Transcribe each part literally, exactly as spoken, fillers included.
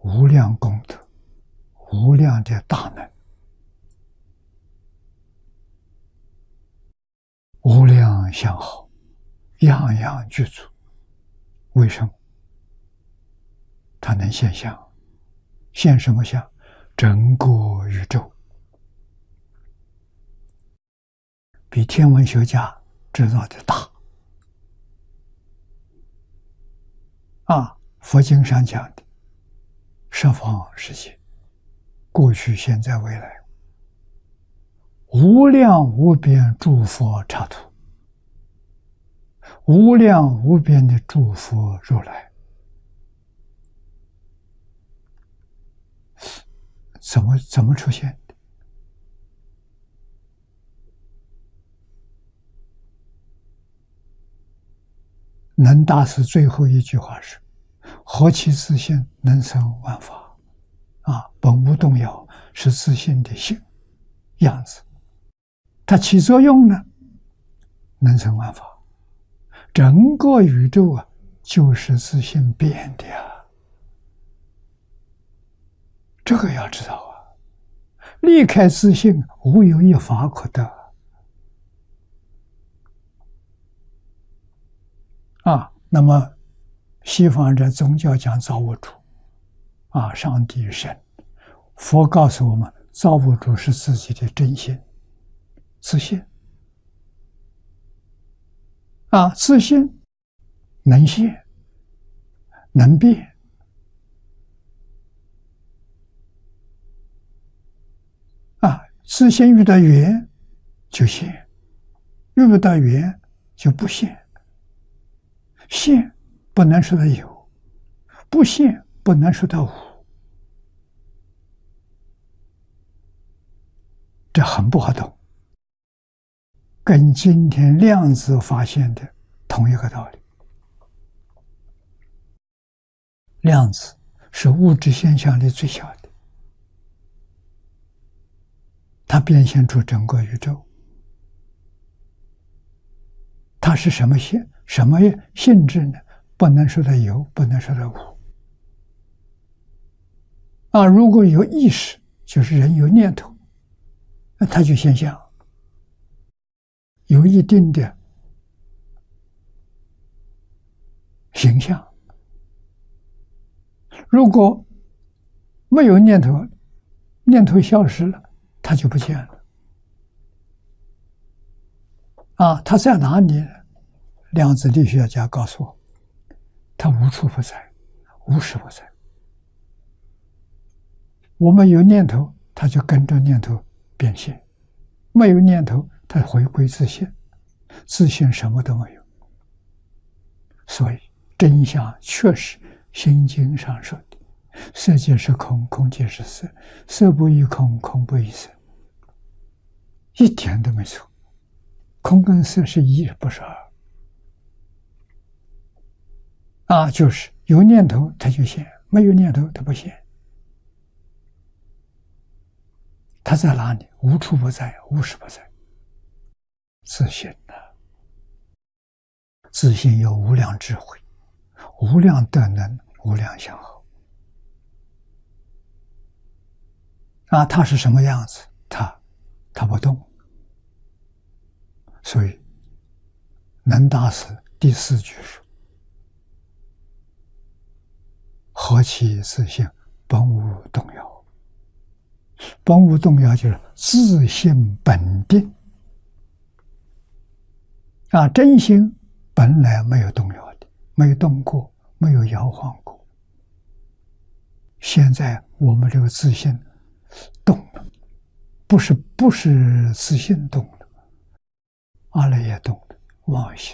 无量功德，无量的大能，无量相好，样样具足。为什么？它能现相，现什么相？整个宇宙，比天文学家知道的大。啊，佛经上讲的十方世界，过去、现在、未来，无量无边诸佛刹土，无量无边的诸佛如来，怎么怎么出现的？能大师最后一句话是：何其自性，能生万法。啊，本无动摇，是自性的性样子。它起作用呢，能生万法。整个宇宙啊，就是自性变的呀。这个要知道啊，离开自性，无有一法可得。啊，那么西方的宗教讲造物主，啊，上帝神，佛告诉我们，造物主是自己的真心、自信。啊，自信能现，能变。啊，自信遇到缘就现，遇不到缘就不现。现不能说它有，不现不能说它无，这很不好懂，跟今天量子发现的同一个道理。量子是物质现象里最小的，它变现出整个宇宙。它是什么性？什么性质呢？不能说它有，不能说它无。啊，如果有意识，就是人有念头，那它就现象，有一定的形象。如果没有念头，念头消失了，它就不见了。啊，它在哪里呢？量子力学家告诉我，它无处不在，无时不在。我们有念头，它就跟着念头变现；没有念头，它回归自性。自性什么都没有。所以真相确实心经上说的：色即是空，空即是色，色不异空，空不异色。一点都没错。空跟色是一，不是二。啊，就是有念头它就现，没有念头它不现。它在哪里？无处不在，无时不在。自信啊，自信有无量智慧，无量德能，无量相好。啊，它是什么样子？它，它不动。所以，能大师第四句说：何其自性，本无动摇。本无动摇就是自性本定。啊，真心本来没有动摇的，没有动过，没有摇晃过。现在我们这个自性动了，不是不是自性动了，阿赖耶动了，妄心。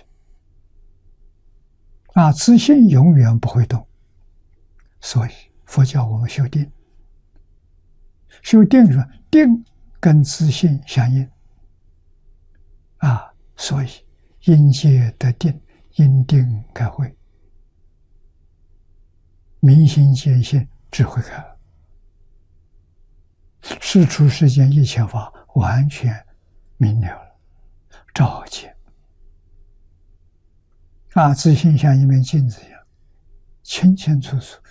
啊，自性永远不会动。所以佛教我们修定，修定说定跟自性相应。啊，所以因戒得定，因定开慧，明心见性，智慧开了，世出世间一切法完全明了了，照见。啊，自性像一面镜子一样，清清楚楚，